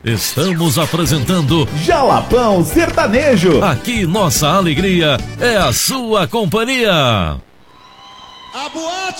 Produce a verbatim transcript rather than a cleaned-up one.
Estamos apresentando Jalapão Sertanejo. Aqui nossa alegria é a sua companhia. A boate